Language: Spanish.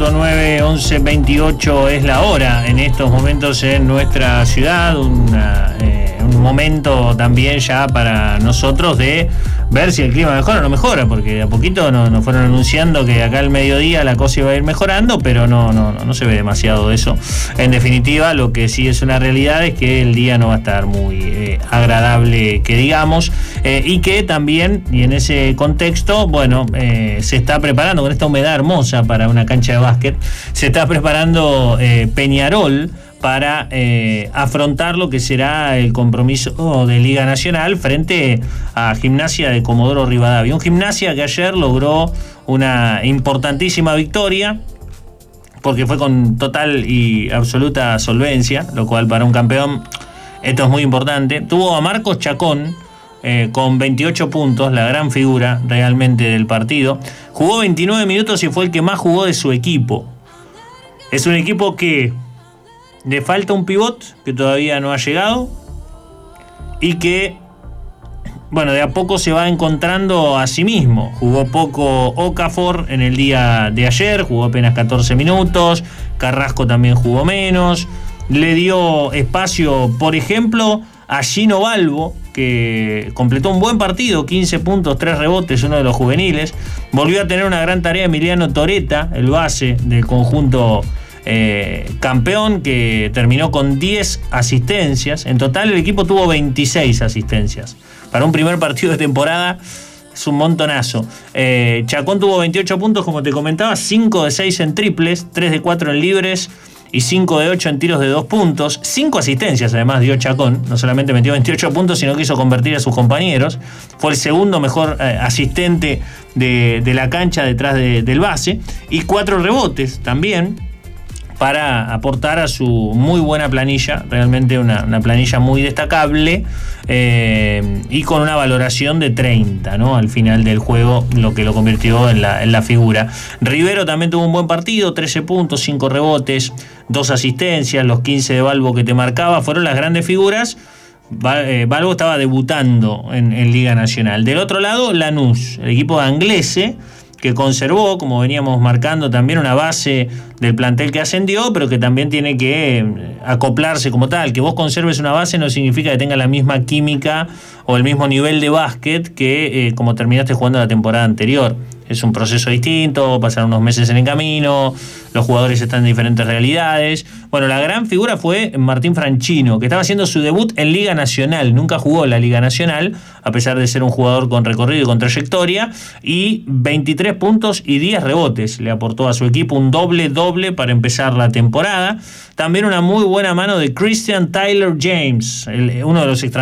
9:11:28 es la hora en estos momentos en nuestra ciudad. Un momento también ya para nosotros de ver si el clima mejora o no mejora, porque de a poquito nos fueron anunciando que acá al mediodía la cosa iba a ir mejorando, pero no se ve demasiado de eso. En definitiva, lo que sí es una realidad es que el día no va a estar muy agradable, que digamos, y que también, y en ese contexto, bueno, se está preparando con esta humedad hermosa para una cancha de básquet, se está preparando Peñarol para afrontar lo que será el compromiso de Liga Nacional frente a Gimnasia de Comodoro Rivadavia. Un Gimnasia que ayer logró una importantísima victoria, porque fue con total y absoluta solvencia, lo cual para un campeón esto es muy importante. Tuvo a Marcos Chacón con 28 puntos, la gran figura realmente del partido. Jugó 29 minutos y fue el que más jugó de su equipo. Es un equipo que le falta un pivot que todavía no ha llegado y que, bueno, de a poco se va encontrando a sí mismo. Jugó poco Okafor en el día de ayer, jugó apenas 14 minutos, Carrasco también jugó menos. Le dio espacio, por ejemplo, a Gino Balbo, que completó un buen partido, 15 puntos, 3 rebotes, uno de los juveniles. Volvió a tener una gran tarea Emiliano Toreta, el base del conjunto campeón, que terminó con 10 asistencias. En total el equipo tuvo 26 asistencias. Para un primer partido de temporada es un montonazo. Chacón tuvo 28 puntos, como te comentaba, 5 de 6 en triples, 3 de 4 en libres y 5 de 8 en tiros de 2 puntos. 5 asistencias además dio Chacón. No solamente metió 28 puntos, sino que hizo convertir a sus compañeros. Fue el segundo mejor asistente de la cancha detrás del base. Y 4 rebotes también, para aportar a su muy buena planilla, realmente una planilla muy destacable, y con una valoración de 30, ¿no? Al final del juego, lo que lo convirtió en la figura. Rivero también tuvo un buen partido, 13 puntos, 5 rebotes, 2 asistencias, los 15 de Balbo que te marcaba, fueron las grandes figuras. Balbo estaba debutando en Liga Nacional. Del otro lado, Lanús, el equipo de Anglese, que conservó, como veníamos marcando, también una base del plantel que ascendió, pero que también tiene que acoplarse como tal. Que vos conserves una base no significa que tenga la misma química o el mismo nivel de básquet que como terminaste jugando la temporada anterior. Es un proceso distinto, pasaron unos meses en el camino, los jugadores están en diferentes realidades. Bueno, la gran figura fue Martín Franchino, que estaba haciendo su debut en Liga Nacional. Nunca jugó en la Liga Nacional, a pesar de ser un jugador con recorrido y con trayectoria. Y 23 puntos y 10 rebotes le aportó a su equipo, un doble para empezar la temporada. También una muy buena mano de Christian Tyler James, uno de los extranjeros